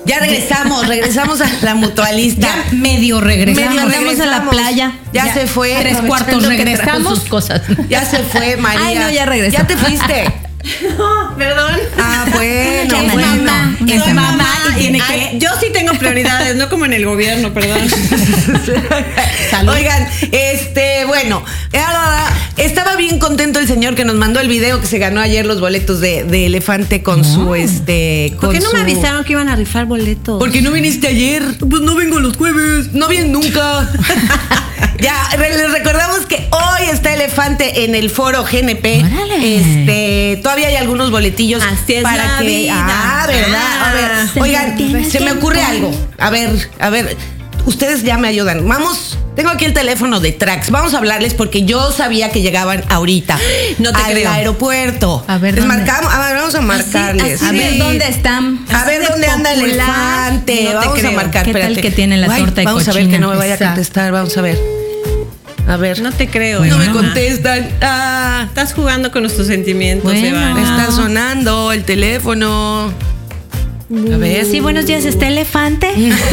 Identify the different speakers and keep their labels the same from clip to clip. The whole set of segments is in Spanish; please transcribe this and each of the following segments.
Speaker 1: Ya regresamos a la mutualista.
Speaker 2: Ya medio regresamos a la playa.
Speaker 1: Ya se fue.
Speaker 2: 3/4 regresamos.
Speaker 3: Sus cosas.
Speaker 1: Ya se fue, María.
Speaker 2: Ay, no, ya regresó.
Speaker 1: Ya te fuiste.
Speaker 3: No, perdón.
Speaker 1: Ah, bueno.
Speaker 2: Es mamá.
Speaker 3: Soy
Speaker 2: Es
Speaker 3: mamá y tiene
Speaker 1: Ay,
Speaker 3: que. Yo sí tengo prioridades, no como en el gobierno, perdón.
Speaker 2: Salud.
Speaker 1: Oigan, bueno, estaba bien contento el señor que nos mandó el video que se ganó ayer los boletos de Elefante con su
Speaker 3: ¿Por qué no me avisaron que iban a rifar boletos?
Speaker 1: ¿Por qué no viniste ayer?
Speaker 3: Pues no vengo los jueves.
Speaker 1: No vienes nunca. Ya, les recordamos que hoy está Elefante en el foro GNP.
Speaker 2: Órale.
Speaker 1: Todavía hay algunos boletillos
Speaker 3: Así es
Speaker 1: para
Speaker 3: la
Speaker 1: que.
Speaker 3: vida.
Speaker 1: ¿Verdad? A ver,
Speaker 2: Se
Speaker 1: oigan,
Speaker 2: mantiene el
Speaker 1: se me ocurre
Speaker 2: tiempo.
Speaker 1: algo. A ver, ustedes ya me ayudan. Tengo aquí el teléfono de Trax. Vamos a hablarles porque yo sabía que llegaban ahorita.
Speaker 3: No te
Speaker 1: al
Speaker 3: creo.
Speaker 1: aeropuerto.
Speaker 2: A ver,
Speaker 1: Les
Speaker 2: ¿dónde?
Speaker 1: marcamos. A ver, vamos a marcarles.
Speaker 2: A ver dónde están.
Speaker 1: A ver
Speaker 3: de
Speaker 1: dónde anda el
Speaker 3: popular,
Speaker 1: elefante.
Speaker 3: no te
Speaker 1: vamos a
Speaker 3: creo.
Speaker 1: marcar.
Speaker 2: ¿Qué tal
Speaker 1: espérate.
Speaker 2: que tiene la torta de
Speaker 1: Vamos a ver
Speaker 2: cochina?
Speaker 1: que no me vaya a
Speaker 2: Exacto.
Speaker 1: contestar. Vamos a ver. A ver.
Speaker 3: No te creo.
Speaker 1: No me
Speaker 3: Ivana.
Speaker 1: contestan. Ah,
Speaker 3: Estás jugando con nuestros sentimientos,
Speaker 2: Bueno.
Speaker 3: Ivana.
Speaker 1: está sonando el teléfono. A ver.
Speaker 2: Sí, buenos días, ¿está Elefante?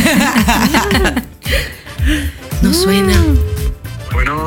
Speaker 1: No suena.
Speaker 4: Bueno,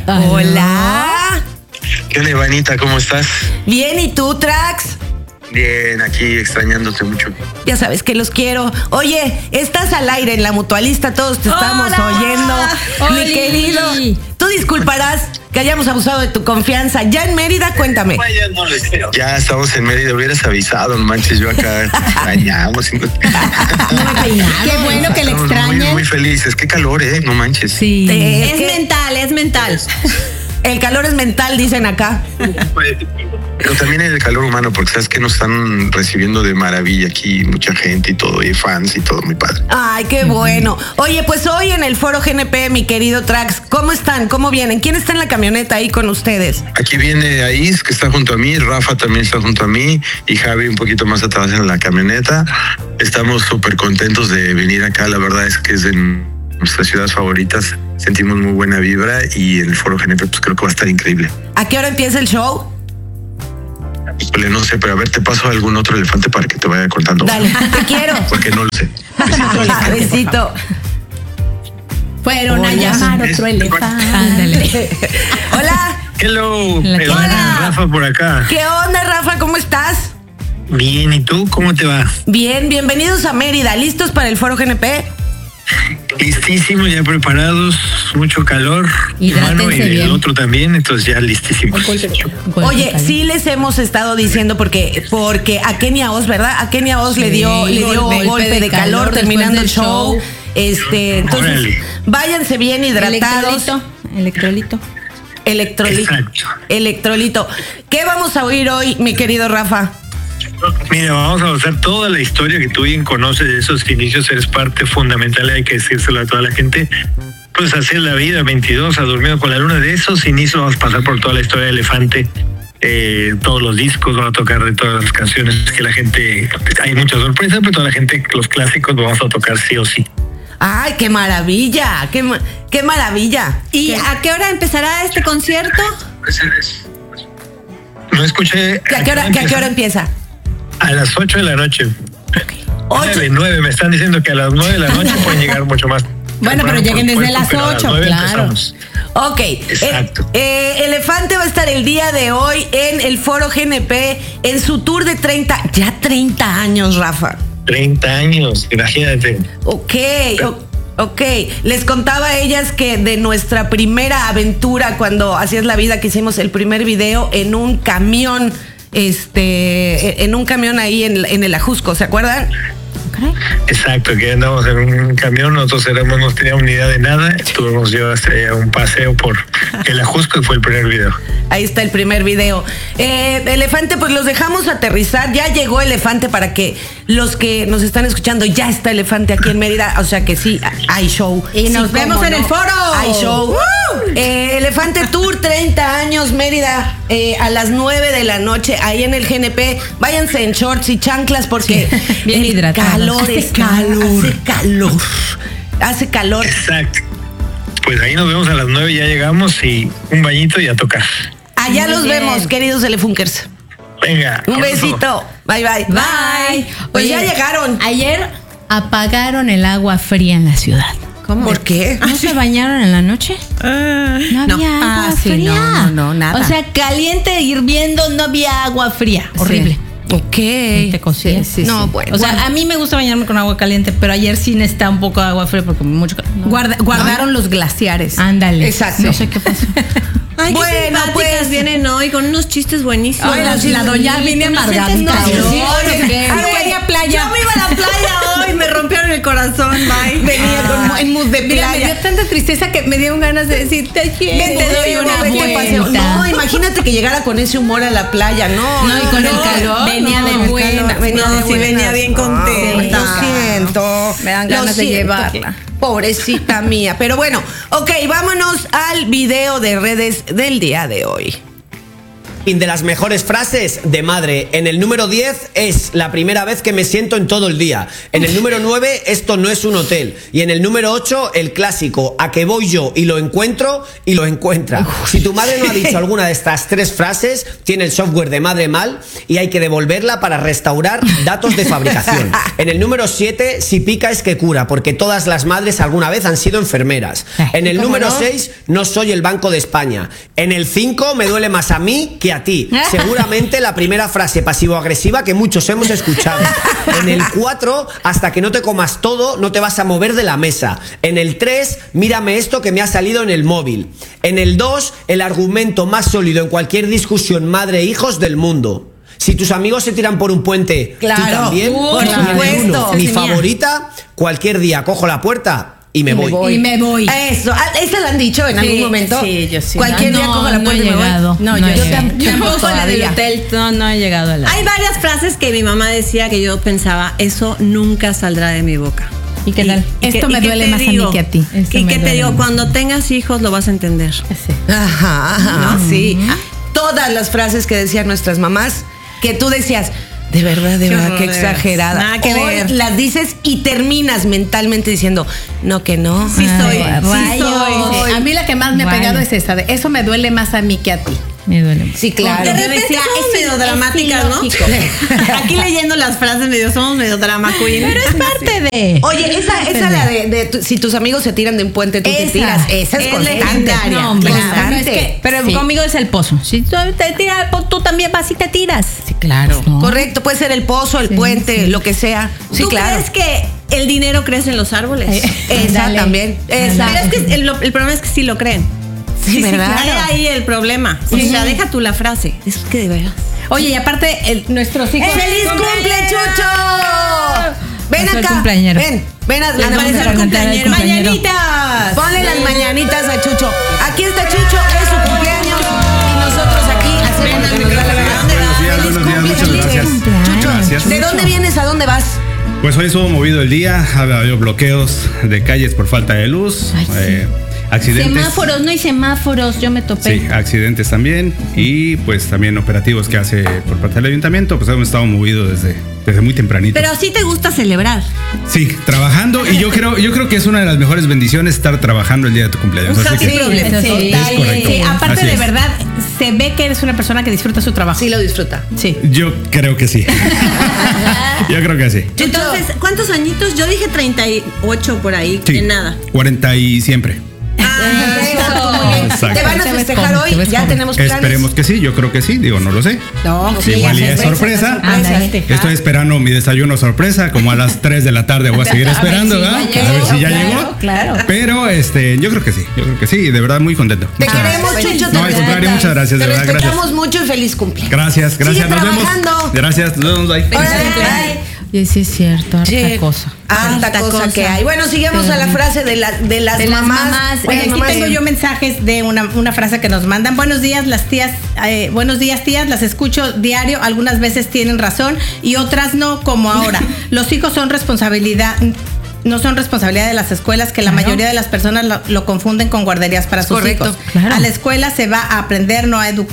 Speaker 1: Hola.
Speaker 4: ¿qué onda, Ivanita? ¿Cómo estás?
Speaker 1: Bien, ¿y tú, Trax?
Speaker 4: Bien, aquí extrañándote mucho.
Speaker 1: Ya sabes que los quiero. Oye, estás al aire en la mutualista, todos te estamos
Speaker 2: ¡Hola!
Speaker 1: oyendo. Mi
Speaker 2: ¡Oli!
Speaker 1: querido, tú disculparás que hayamos abusado de tu confianza. Ya en Mérida, cuéntame.
Speaker 4: Ya estamos en Mérida, hubieras avisado, no manches, yo acá extrañamos.
Speaker 2: Qué bueno que le
Speaker 4: Estamos
Speaker 2: extrañen.
Speaker 4: muy felices, qué calor, no manches.
Speaker 2: Sí.
Speaker 1: Es
Speaker 3: Es
Speaker 1: que
Speaker 3: mental.
Speaker 1: el calor es mental, dicen acá.
Speaker 4: Pero también el calor humano, porque sabes que nos están recibiendo de maravilla aquí, mucha gente y todo, y fans y todo, muy padre.
Speaker 1: Ay, qué bueno. Oye, pues hoy en el foro GNP, mi querido Trax, ¿cómo están? ¿Cómo vienen? ¿Quién está en la camioneta ahí con ustedes?
Speaker 4: Aquí viene Ais, que está junto a mí, Rafa también está junto a mí, y Javi un poquito más atrás en la camioneta. Estamos súper contentos de venir acá, la verdad es que es de nuestras ciudades favoritas, sentimos muy buena vibra y el foro GNP pues creo que va a estar increíble.
Speaker 1: ¿A qué hora empieza el show?
Speaker 4: Híjole, no sé, pero a ver, te paso algún otro elefante para que te vaya contando.
Speaker 1: Dale, te quiero.
Speaker 4: Porque no lo sé.
Speaker 1: Besito.
Speaker 2: Fueron a
Speaker 1: Hola.
Speaker 2: llamar otro elefante. Ándale.
Speaker 1: Hola.
Speaker 4: Hello,
Speaker 2: La
Speaker 4: Ivana,
Speaker 1: hola.
Speaker 4: Rafa por acá.
Speaker 1: ¿Qué onda, Rafa? ¿Cómo estás?
Speaker 4: Bien, ¿y tú? ¿Cómo te va?
Speaker 1: Bien, bienvenidos a Mérida. ¿Listos para el foro GNP?
Speaker 4: Listísimo, ya preparados, mucho calor.
Speaker 2: Hidrátense
Speaker 4: humano y
Speaker 2: bien.
Speaker 4: el otro también, entonces ya listísimos.
Speaker 1: Oye, sí les hemos estado diciendo porque a Kenia Oz, ¿verdad? A Kenia Oz le dio golpe de calor terminando el
Speaker 2: después del
Speaker 1: show. Entonces,
Speaker 4: Órale.
Speaker 1: váyanse bien hidratados.
Speaker 2: Electrolito.
Speaker 4: Exacto.
Speaker 1: Electrolito. ¿Qué vamos a oír hoy, mi querido Rafa?
Speaker 4: Mira, vamos a usar toda la historia que tú bien conoces de esos inicios, eres parte fundamental, hay que decírselo a toda la gente. Pues así es la vida, 22, a dormido con la luna. De esos inicios vamos a pasar por toda la historia de Elefante. Todos los discos van a tocar de todas las canciones que la gente, hay muchas sorpresas, pero toda la gente, los clásicos los vamos a tocar sí o sí.
Speaker 1: ¡Ay, qué maravilla! ¡Qué maravilla!
Speaker 3: ¿Y a qué hora empezará este concierto?
Speaker 4: No escuché.
Speaker 1: ¿A qué hora empieza?
Speaker 4: A las 8 de la noche.
Speaker 1: 8.
Speaker 4: 9, me están diciendo que a las 9 de la noche pueden llegar mucho más.
Speaker 2: Bueno, pero
Speaker 4: temprano,
Speaker 2: lleguen
Speaker 4: por
Speaker 2: desde
Speaker 4: supuesto,
Speaker 2: las
Speaker 4: pero a
Speaker 2: 8,
Speaker 4: 9
Speaker 2: claro.
Speaker 4: empezamos.
Speaker 1: Ok.
Speaker 4: Exacto.
Speaker 1: Elefante va a estar el día de hoy en el foro GNP en su tour de 30 años, Rafa.
Speaker 4: 30 años, imagínate.
Speaker 1: Ok. Les contaba a ellas que de nuestra primera aventura cuando hacías la vida, que hicimos el primer video en un camión, en un camión ahí en el Ajusco, ¿se acuerdan?
Speaker 4: Exacto, que andamos en un camión, nosotros no teníamos ni idea de nada, estuvimos yo hasta un paseo por el Ajusco y fue el primer video.
Speaker 1: Ahí está el primer video. Elefante, pues los dejamos aterrizar. Ya llegó Elefante para que los que nos están escuchando, ya está Elefante aquí en Mérida. O sea que sí, hay show.
Speaker 3: Y
Speaker 1: Sí,
Speaker 3: nos vemos
Speaker 1: cómo
Speaker 3: en el foro.
Speaker 1: Hay show. Elefante Tour, 30 años, Mérida, a las 9 de la noche, ahí en el GNP. Váyanse en shorts y chanclas porque
Speaker 2: Bien
Speaker 1: el
Speaker 2: hidratados.
Speaker 1: calor hace calor.
Speaker 4: Exacto. Pues ahí nos vemos a las 9, ya llegamos y un bañito y a tocar.
Speaker 1: Allá
Speaker 2: Muy
Speaker 1: los
Speaker 2: bien.
Speaker 1: vemos, queridos Elefunkers.
Speaker 4: Venga.
Speaker 1: Un
Speaker 4: abrazo.
Speaker 1: besito. Bye, bye.
Speaker 2: Bye.
Speaker 1: Pues
Speaker 2: Oye,
Speaker 1: ya llegaron.
Speaker 2: Ayer apagaron el agua fría en la ciudad.
Speaker 3: ¿Cómo?
Speaker 1: ¿Por qué?
Speaker 2: ¿No se bañaron en la noche? No había agua fría.
Speaker 3: No, nada.
Speaker 2: O sea, caliente, hirviendo, no había agua fría. Horrible.
Speaker 1: Ok.
Speaker 2: Te cocías.
Speaker 3: Sí,
Speaker 1: no,
Speaker 3: sí.
Speaker 1: bueno.
Speaker 2: O sea, a mí me gusta bañarme con agua caliente, pero ayer sí necesitaba un poco de agua fría porque mucho. No.
Speaker 3: Guardaron los glaciares.
Speaker 2: Ándale.
Speaker 1: Exacto.
Speaker 2: No sé qué pasó.
Speaker 3: Ay,
Speaker 1: Bueno,
Speaker 3: qué simpáticas
Speaker 1: pues.
Speaker 3: vienen hoy con unos chistes buenísimos.
Speaker 2: Ay, la doña viene amargadita.
Speaker 3: No,
Speaker 2: Sí,
Speaker 3: oye,
Speaker 2: ¿qué?
Speaker 3: a ver,
Speaker 2: Quería playa.
Speaker 3: Yo me iba a la playa hoy, me rompieron el corazón, bye.
Speaker 1: Venía en mood de
Speaker 3: Mira, me
Speaker 1: playa.
Speaker 3: dio tanta tristeza que me dieron ganas de decir, te quiero.
Speaker 1: Te doy una
Speaker 2: vete,
Speaker 1: vuelta.
Speaker 2: paseo.
Speaker 1: No, imagínate que llegara con ese humor a la playa. No,
Speaker 2: No, y con el calor.
Speaker 3: Venía de buena. No, sí, venía bien contenta.
Speaker 1: Lo siento.
Speaker 3: Me dan
Speaker 1: Lo
Speaker 3: ganas de
Speaker 1: siento.
Speaker 3: llevarla.
Speaker 1: Pobrecita mía. Pero bueno, ok, vámonos al video de redes del día de hoy.
Speaker 5: De las mejores frases de madre. En el número 10 es la primera vez que me siento en todo el día. En el número 9, esto no es un hotel. Y en el número 8, el clásico, a que voy yo y lo encuentro y lo encuentra. Si tu madre no ha dicho alguna de estas 3 frases, tiene el software de madre mal y hay que devolverla para restaurar datos de fabricación. En el número 7, si pica es que cura, porque todas las madres alguna vez han sido enfermeras. En el número 6, no soy el Banco de España. En el 5, me duele más a mí que a ti. Seguramente la primera frase pasivo-agresiva que muchos hemos escuchado. En el 4, hasta que no te comas todo, no te vas a mover de la mesa. En el 3, mírame esto que me ha salido en el móvil. En el 2, el argumento más sólido en cualquier discusión madre-hijos del mundo. Si tus amigos se tiran por un puente,
Speaker 1: Claro,
Speaker 5: tú también.
Speaker 1: por
Speaker 5: Y en el
Speaker 1: supuesto.
Speaker 5: 1, mi
Speaker 1: Esa es mía.
Speaker 5: favorita, cualquier día cojo la puerta y me voy.
Speaker 2: Y me voy.
Speaker 1: Eso, ¿esta la han dicho en algún momento?
Speaker 3: sí, yo sí.
Speaker 1: Cualquier día cojo la
Speaker 2: no
Speaker 1: puerta
Speaker 2: he
Speaker 1: y me voy.
Speaker 2: llegado.
Speaker 3: No,
Speaker 2: No
Speaker 3: yo
Speaker 2: he llegado.
Speaker 3: tampoco la del
Speaker 2: Todavía.
Speaker 3: hotel.
Speaker 2: No he llegado a la.
Speaker 3: Hay varias frases que mi mamá decía que yo pensaba, eso nunca saldrá de mi boca.
Speaker 2: ¿Y qué tal? Esto me duele más a mí que a ti. Esto
Speaker 3: Y
Speaker 2: me
Speaker 3: que te
Speaker 2: duele
Speaker 3: digo,
Speaker 2: más.
Speaker 3: cuando tengas hijos lo vas a entender.
Speaker 2: Sí.
Speaker 1: Ajá, sí. Todas las frases que decían nuestras mamás, que tú decías, de verdad,
Speaker 3: horror,
Speaker 1: qué
Speaker 3: de
Speaker 1: exagerada.
Speaker 3: nada que
Speaker 1: Hoy
Speaker 3: ver.
Speaker 1: las dices y terminas mentalmente diciendo, no, que no.
Speaker 3: Sí soy,
Speaker 2: Rayos.
Speaker 3: soy.
Speaker 2: A mí la que más me ha pegado es esa de eso me duele más a mí que a ti. Me duele más.
Speaker 1: Sí, claro.
Speaker 3: De repente
Speaker 2: decía,
Speaker 3: somos
Speaker 2: es
Speaker 3: medio
Speaker 2: il-
Speaker 3: dramáticas,
Speaker 2: es
Speaker 3: ¿no?
Speaker 2: ilógico.
Speaker 3: Aquí leyendo las frases somos medio drama queen.
Speaker 2: Pero es parte de.
Speaker 1: Oye, esa la de si tus amigos se tiran de un puente, tú te
Speaker 2: Esa.
Speaker 1: tiras. Esa es
Speaker 3: Es
Speaker 1: constante.
Speaker 3: legendaria.
Speaker 2: No, hombre,
Speaker 1: Constante.
Speaker 2: no, es que, pero
Speaker 1: Sí.
Speaker 2: conmigo es el pozo. Si tú te tiras, tú también vas y te tiras. Sí, claro.
Speaker 1: Correcto, puede ser el pozo, el puente, lo que sea. Sí,
Speaker 3: ¿Tú
Speaker 1: claro.
Speaker 3: crees que el dinero crece en los árboles?
Speaker 1: Esa
Speaker 2: Ándale.
Speaker 1: también. Esa.
Speaker 3: Pero es que el problema es que sí lo creen.
Speaker 1: Sí, ¿verdad?
Speaker 3: Era ahí el problema. O sea, deja tú la frase. Es que de verdad.
Speaker 2: Oye, y aparte, nuestros hijos.
Speaker 1: ¡Feliz cumple, Chucho! Ven
Speaker 2: Soy
Speaker 1: acá.
Speaker 2: cumpleañero.
Speaker 1: Ven a
Speaker 2: Le vamos
Speaker 1: aparecer
Speaker 2: a cantar al cumpleañero.
Speaker 3: ¡Mañanitas!
Speaker 1: Ponle las mañanitas a Chucho. Aquí está Chucho, es su cumpleaños. Y nosotros aquí hacemos lo que nos da la gana.
Speaker 6: Buenos días, muchas gracias.
Speaker 1: Chucho,
Speaker 6: Gracias.
Speaker 1: ¿de dónde vienes? ¿A dónde vas?
Speaker 6: Pues hoy estuvo movido el día, ha habido bloqueos de calles por falta de luz,
Speaker 2: Ay, sí.
Speaker 6: accidentes.
Speaker 2: Semáforos, no hay semáforos, yo me topé.
Speaker 6: Sí, accidentes también y pues también operativos que hace por parte del ayuntamiento, pues hemos estado movidos desde muy tempranito.
Speaker 3: Pero sí te gusta celebrar.
Speaker 6: Sí, trabajando y yo creo que es una de las mejores bendiciones estar trabajando el día de tu cumpleaños. Así que
Speaker 1: Sí,
Speaker 2: Sí,
Speaker 6: es correcto.
Speaker 2: sí, aparte
Speaker 6: Así
Speaker 2: de
Speaker 6: es.
Speaker 2: verdad, se ve que eres una persona que disfruta su trabajo.
Speaker 1: Sí, lo disfruta.
Speaker 2: Sí.
Speaker 6: yo creo que sí. Yo creo que sí.
Speaker 3: Entonces, ¿cuántos añitos? Yo dije 38 por ahí,
Speaker 6: Sí.
Speaker 3: en nada.
Speaker 6: 40 y siempre.
Speaker 1: Exacto, muy bien.
Speaker 6: Exacto.
Speaker 1: ¿Te van a
Speaker 2: Te ves
Speaker 1: festejar
Speaker 2: joven,
Speaker 1: hoy?
Speaker 2: te ves
Speaker 1: Ya
Speaker 2: joven.
Speaker 1: tenemos planes.
Speaker 6: Esperemos que sí, yo creo que sí, digo, no lo sé.
Speaker 1: No,
Speaker 6: Sí, igual y es sorpresa.
Speaker 2: Ándale.
Speaker 6: Estoy esperando mi desayuno sorpresa, como a las 3 de la tarde voy a seguir esperando,
Speaker 2: si
Speaker 6: ¿verdad?
Speaker 2: ya
Speaker 6: A ver si ya
Speaker 2: llegó,
Speaker 6: llegó.
Speaker 2: claro.
Speaker 6: Pero yo creo que sí, de verdad muy contento.
Speaker 1: Te
Speaker 6: Muchas
Speaker 1: queremos,
Speaker 6: gracias.
Speaker 1: Chucho.
Speaker 6: No, al contrario, muchas gracias, de
Speaker 1: Te
Speaker 6: verdad, gracias.
Speaker 1: respetamos mucho y feliz cumple.
Speaker 6: Gracias,
Speaker 1: Sigue
Speaker 6: nos vemos.
Speaker 1: trabajando.
Speaker 6: Gracias, nos vemos, bye.
Speaker 1: Bye.
Speaker 2: Y sí es cierto, harta
Speaker 1: Sí,
Speaker 2: cosa.
Speaker 1: harta cosa que hay. Bueno, sigamos a la frase de las
Speaker 2: De las mamás.
Speaker 1: Oye,
Speaker 2: Aquí
Speaker 1: mamás.
Speaker 2: tengo yo mensajes de una frase que nos mandan. Buenos días, las tías. Buenos días, tías. Las escucho diario. Algunas veces tienen razón y otras no, como ahora. Los hijos son responsabilidad. No son responsabilidad de las escuelas, que la mayoría de las personas lo confunden con guarderías para sus
Speaker 1: Correcto,
Speaker 2: hijos.
Speaker 1: claro.
Speaker 2: A la escuela se va a aprender, no a educar.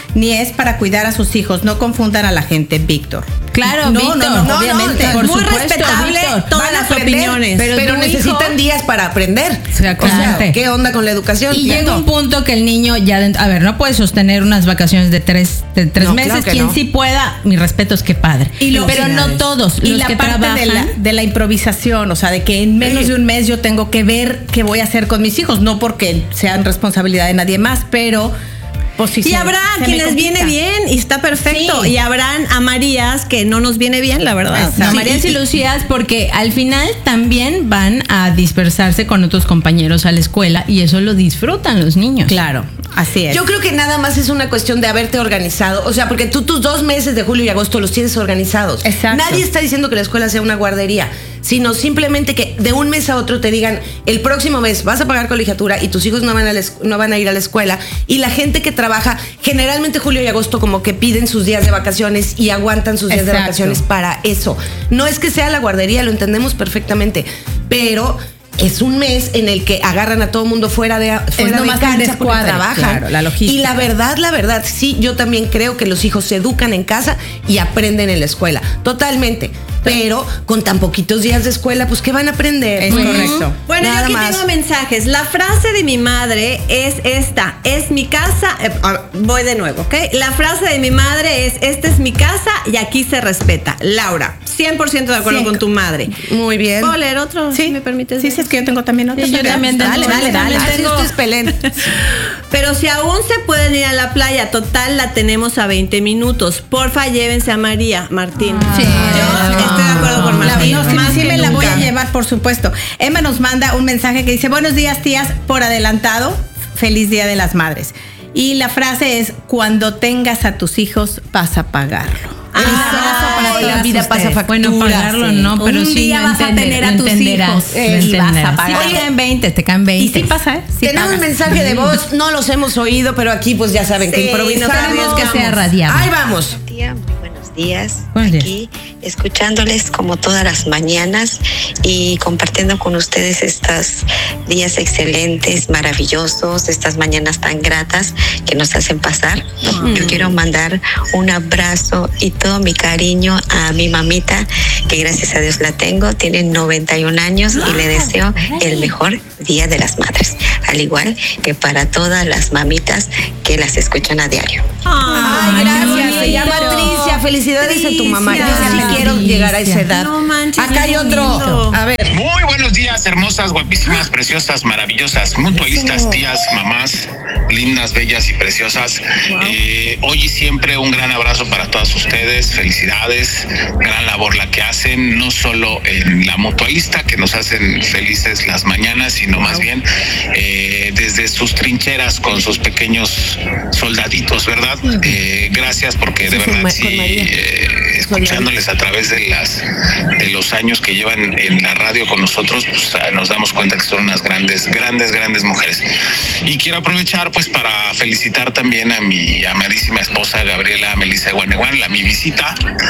Speaker 2: ni es para cuidar a sus hijos. No confundan a la gente, Víctor.
Speaker 1: Claro,
Speaker 2: no,
Speaker 1: Víctor,
Speaker 2: no, obviamente.
Speaker 1: por
Speaker 3: muy
Speaker 1: supuesto,
Speaker 3: respetable
Speaker 1: Víctor.
Speaker 3: todas
Speaker 1: Van a
Speaker 3: las
Speaker 1: aprender,
Speaker 3: opiniones.
Speaker 1: Pero
Speaker 3: tu
Speaker 1: necesitan
Speaker 3: hijo-
Speaker 1: días para aprender.
Speaker 7: Exactamente.
Speaker 1: ¿qué onda con la educación?
Speaker 7: Y
Speaker 1: Cierto.
Speaker 7: llega un punto que el niño ya, a ver, no puede sostener unas vacaciones de tres
Speaker 1: No,
Speaker 7: meses.
Speaker 1: claro que
Speaker 7: Quien
Speaker 1: no.
Speaker 7: sí pueda, mi respeto es que padre. Pero no todos.
Speaker 2: Y
Speaker 7: Los
Speaker 2: la
Speaker 7: que
Speaker 2: parte
Speaker 7: trabajan.
Speaker 2: de la improvisación, o sea, de que en menos de un mes yo tengo que ver qué voy a hacer con mis hijos, no porque sean responsabilidad de nadie más, pero pues sí
Speaker 3: Y habrá
Speaker 2: se me
Speaker 3: quienes
Speaker 2: complica.
Speaker 3: viene bien y está perfecto.
Speaker 2: Sí.
Speaker 3: Y habrán a Marías que no nos viene bien, la verdad.
Speaker 2: Exacto.
Speaker 7: No, Marías y Lucías, porque al final también van a dispersarse con otros compañeros a la escuela y eso lo disfrutan los niños.
Speaker 2: Claro, así es.
Speaker 1: Yo creo que nada más es una cuestión de haberte organizado. O sea, porque tú tus 2 meses de julio y agosto los tienes organizados.
Speaker 2: Exacto.
Speaker 1: Nadie está diciendo que la escuela sea una guardería, sino simplemente que de un mes a otro te digan, el próximo mes vas a pagar colegiatura y tus hijos no van a ir a la escuela. Y la gente que trabaja, generalmente julio y agosto como que piden sus días de vacaciones y aguantan sus días de
Speaker 2: Exacto.
Speaker 1: vacaciones para eso. No es que sea la guardería, lo entendemos perfectamente, pero es un mes en el que agarran a todo mundo fuera de
Speaker 2: nomás un
Speaker 1: cancha porque
Speaker 2: descuadre,
Speaker 1: trabajan.
Speaker 2: claro, la logística.
Speaker 1: Y la verdad, sí, yo también creo que los hijos se educan en casa y aprenden en la escuela. Totalmente. Pero con tan poquitos días de escuela, pues, ¿qué van a aprender?
Speaker 2: Es correcto.
Speaker 3: Bueno,
Speaker 1: Nada
Speaker 3: yo aquí
Speaker 1: más.
Speaker 3: tengo mensajes. La frase de mi madre es esta: es mi casa. Voy de nuevo, ¿ok? La frase de mi madre es: esta es mi casa y aquí se respeta. Laura, 100% de acuerdo con tu madre.
Speaker 1: Muy bien.
Speaker 3: ¿Puedo leer otro?
Speaker 2: Sí,
Speaker 3: si me permites.
Speaker 2: Sí, sí, es que yo tengo también otro.
Speaker 7: Sí, yo también tengo.
Speaker 2: Dale.
Speaker 1: Así ustedes peleen.
Speaker 3: Pero si aún se pueden ir a la playa, total la tenemos a 20 minutos. Porfa, llévense a María, Martín.
Speaker 2: Sí.
Speaker 3: Yo estoy de acuerdo con Martín.
Speaker 2: No, sí
Speaker 3: que
Speaker 2: me la voy a
Speaker 3: nunca.
Speaker 2: llevar, por supuesto. Emma nos manda un mensaje que dice: buenos días, tías, por adelantado, feliz Día de las Madres. Y la frase es: cuando tengas a tus hijos, vas a pagarlo.
Speaker 1: Un abrazo para
Speaker 2: Ay,
Speaker 1: la vida pasa factura.
Speaker 7: Bueno, pagarlo
Speaker 1: sí.
Speaker 7: no, pero
Speaker 2: Un
Speaker 7: sí
Speaker 2: día
Speaker 7: no
Speaker 2: vas a
Speaker 7: entender-
Speaker 2: tener a
Speaker 7: lo
Speaker 2: tus
Speaker 7: entenderás,
Speaker 2: hijos,
Speaker 7: lo
Speaker 2: y vas a
Speaker 7: entenderás.
Speaker 2: pagar.
Speaker 7: Sí, te caen 20, te caen 20.
Speaker 2: Y sí pasa, ¿eh? Sí
Speaker 1: Tenemos
Speaker 2: pagas.
Speaker 1: mensaje de voz, no los hemos oído, pero aquí pues ya saben que
Speaker 3: Sí,
Speaker 1: improvisamos.
Speaker 3: no queremos
Speaker 7: que sea radiable.
Speaker 1: Ahí vamos.
Speaker 8: Tía, muy buenos días.
Speaker 7: Buenos días.
Speaker 8: Aquí escuchándoles como todas las mañanas y compartiendo con ustedes estos días excelentes, maravillosos, estas mañanas tan gratas que nos hacen pasar. Yo quiero mandar un abrazo y todo mi cariño a mi mamita, que gracias a Dios la tengo, tiene 91 años y le deseo el mejor Día de las Madres, al igual que para todas las mamitas que las escuchan a diario.
Speaker 1: Ay, gracias. Se llama Tricia. Felicidades a tu mamá. Yo sí quiero llegar a esa edad.
Speaker 3: No manches,
Speaker 1: Acá hay
Speaker 3: bien
Speaker 1: otro.
Speaker 3: lindo.
Speaker 1: A ver.
Speaker 9: Muy buenos días, hermosas, guapísimas, preciosas, maravillosas, mutualistas, tías, mamás, lindas, bellas y preciosas. Hoy y siempre un gran abrazo para todas ustedes. Felicidades, gran labor la que hacen, no solo en la mutualista, que nos hacen felices las mañanas, sino más bien desde sus trincheras con sus pequeños soldaditos, ¿verdad? Gracias, porque de verdad sí, escuchándoles a través de los años que llevan en la radio con nosotros, pues nos damos cuenta que son unas grandes mujeres. Y quiero aprovechar pues para felicitar también a mi amadísima esposa Gabriela Melissa Guaneguán, mi visita,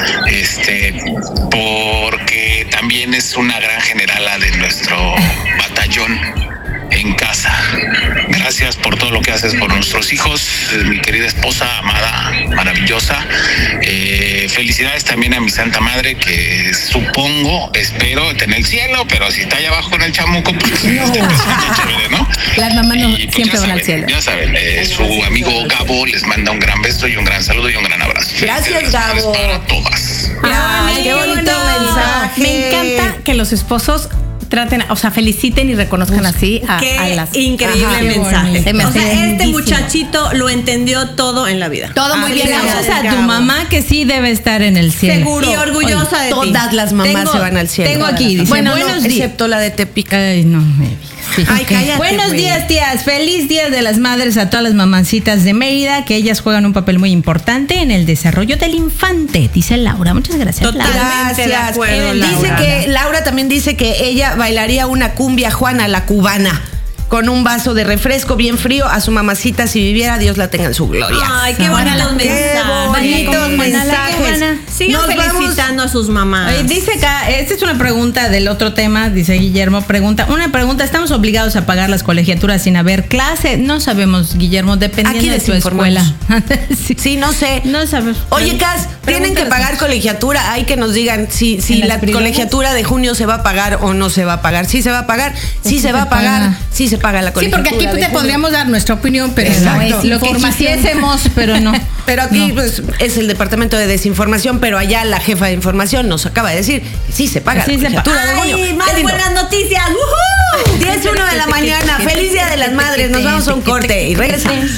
Speaker 9: porque también es una gran generala de nuestro batallón en casa. Gracias por todo lo que haces por nuestros hijos, mi querida esposa amada, maravillosa. Felicidades también a mi Santa Madre, que supongo, espero, está en el cielo, pero si está allá abajo en el chamuco, pues chévere, ¿no?
Speaker 2: Las mamás no
Speaker 9: Y, pues,
Speaker 2: siempre
Speaker 9: ya
Speaker 2: van al
Speaker 9: saben,
Speaker 2: cielo.
Speaker 9: Ya saben, su amigo Gabo les manda un gran beso y un gran saludo y un gran abrazo.
Speaker 1: Gracias,
Speaker 9: Felicidades
Speaker 1: Gabo.
Speaker 9: para todas.
Speaker 1: Ay, qué bonito mensaje.
Speaker 2: Me encanta que los esposos traten, o sea, feliciten y reconozcan así a
Speaker 3: Qué
Speaker 2: las...
Speaker 3: increíble
Speaker 2: Ajá.
Speaker 3: mensaje.
Speaker 2: Se me
Speaker 3: O
Speaker 2: hace
Speaker 3: sea, este
Speaker 2: lindísimo.
Speaker 3: muchachito lo entendió todo en la vida.
Speaker 2: Todo muy bien.
Speaker 7: Gracias a tu mamá que sí debe estar en el cielo.
Speaker 3: Seguro. Y orgullosa de ti.
Speaker 1: Todas las mamás se van al cielo.
Speaker 7: Tengo aquí, dice,
Speaker 1: bueno,
Speaker 7: buenos
Speaker 1: no,
Speaker 7: días.
Speaker 1: excepto la de Tepic.
Speaker 7: Ay, no me digas. Sí.
Speaker 3: Ay, cállate,
Speaker 7: Buenos
Speaker 3: güey.
Speaker 7: días, tías. Feliz Día de las Madres a todas las mamancitas de Mérida, que ellas juegan un papel muy importante en el desarrollo del infante, dice Laura. Muchas gracias,
Speaker 3: Total.
Speaker 7: Laura.
Speaker 3: Totalmente de acuerdo,
Speaker 1: Dice
Speaker 3: Laura.
Speaker 1: que Laura también dice que ella bailaría una cumbia Juana, la cubana. con un vaso de refresco bien frío a su mamacita si viviera, Dios la tenga en su gloria.
Speaker 3: Ay, qué bonitos
Speaker 1: mensajes.
Speaker 3: Sigan felicitando a sus mamás.
Speaker 7: Oye, dice acá, esta es una pregunta del otro tema, dice Guillermo, una pregunta, ¿estamos obligados a pagar las colegiaturas sin haber clase? No sabemos, Guillermo, dependiendo de su escuela.
Speaker 1: Sí, no sé.
Speaker 7: No sabemos.
Speaker 1: Oye, Cas, tienen que pagar colegiatura. Hay que nos digan si la colegiatura de junio se va a pagar o no se va a pagar. Sí se va a pagar, sí se va a pagar, sí se paga la colegiatura.
Speaker 2: Sí, porque aquí te podríamos dar nuestra opinión, pero
Speaker 1: exacto,
Speaker 2: no es
Speaker 7: lo que quisiésemos, pero no.
Speaker 1: Pero aquí pues es el departamento de desinformación, pero allá la jefa de información nos acaba de decir que sí se paga la colegiatura de junio.
Speaker 3: ¡Ay, más buenas noticias!
Speaker 1: 10:01 de la mañana. Feliz Día de las Madres. Nos vamos a un corte y regresamos.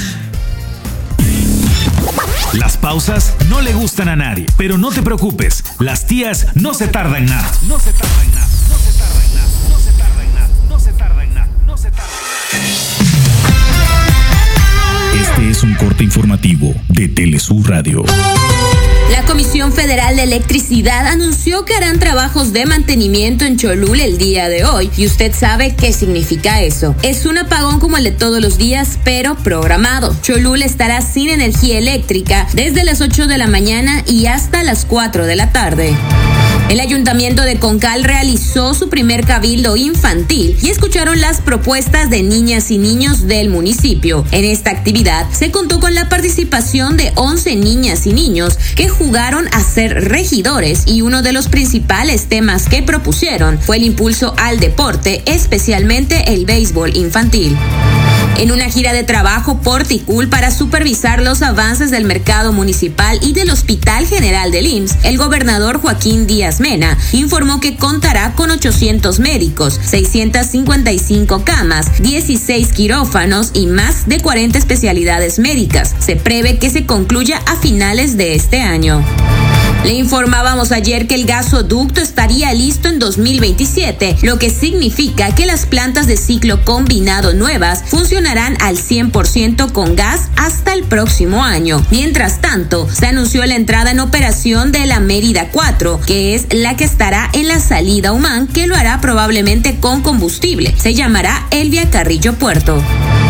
Speaker 10: Las pausas no le gustan a nadie, pero no te preocupes, las tías no se tardan nada. No se tardan nada, no se tardan nada, no se tardan nada, no se tardan nada, no se tardan nada. Este es un corte informativo de Telesur Radio.
Speaker 11: La Comisión Federal de Electricidad anunció que harán trabajos de mantenimiento en Cholula el día de hoy. Y usted sabe qué significa eso. Es un apagón como el de todos los días, pero programado. Cholula estará sin energía eléctrica desde las 8 de la mañana y hasta las 4 de la tarde. El Ayuntamiento de Concal realizó su primer cabildo infantil y escucharon las propuestas de niñas y niños del municipio. En esta actividad se contó con la participación de 11 niñas y niños que jugaron a ser regidores, y uno de los principales temas que propusieron fue el impulso al deporte, especialmente el béisbol infantil. En una gira de trabajo por Ticul para supervisar los avances del mercado municipal y del Hospital General del IMSS, el gobernador Joaquín Díaz Mena informó que contará con 800 médicos, 655 camas, 16 quirófanos y más de 40 especialidades médicas. Se prevé que se concluya a finales de este año. Le informábamos ayer que el gasoducto estaría listo en 2027, lo que significa que las plantas de ciclo combinado nuevas funcionarán al 100% con gas hasta el próximo año. Mientras tanto, se anunció la entrada en operación de la Mérida 4, que es la que estará en la salida Humán, que lo hará probablemente con combustible. Se llamará Elvia Carrillo Puerto.